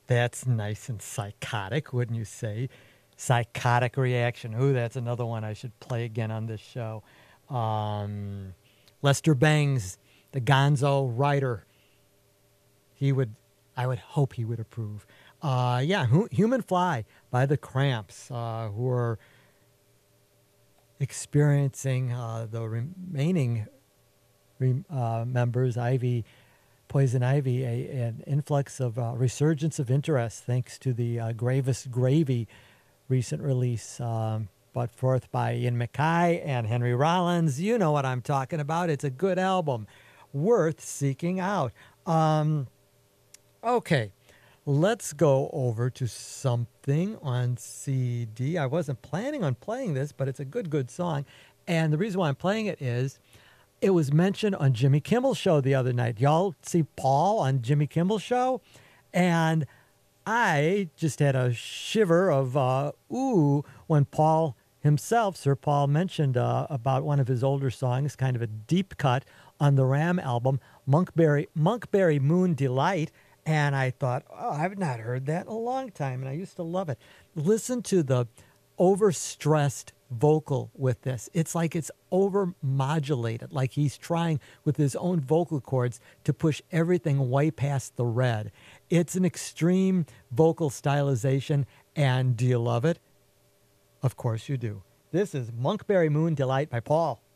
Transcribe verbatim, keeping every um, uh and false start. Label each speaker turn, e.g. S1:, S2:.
S1: That's nice and psychotic, wouldn't you say? Psychotic Reaction. Ooh, that's another one I should play again on this show. Um, Lester Bangs, the Gonzo writer. He would, I would hope he would approve. Uh, yeah, Hu- Human Fly by the Cramps, uh, who are experiencing uh, the remaining re- uh, members, Ivy, Poison Ivy, a, an influx of uh, resurgence of interest thanks to the uh, Gravis Gravy recent release um, brought forth by Ian MacKaye and Henry Rollins. You know what I'm talking about. It's a good album, worth seeking out. Um, okay, let's go over to something on C D. I wasn't planning on playing this, but it's a good, good song. And the reason why I'm playing it is it was mentioned on Jimmy Kimmel's show the other night. Y'all see Paul on Jimmy Kimmel's show? And I just had a shiver of uh, ooh when Paul himself, Sir Paul, mentioned uh, about one of his older songs, kind of a deep cut on the Ram album, Monkberry, Monkberry Moon Delight. And I thought, oh, I've not heard that in a long time, and I used to love it. Listen to the overstressed vocal with this. It's like it's over modulated, like he's trying with his own vocal cords to push everything way past the red. It's an extreme vocal stylization, and do you love it? Of course you do. This is Monkberry Moon Delight by Paul.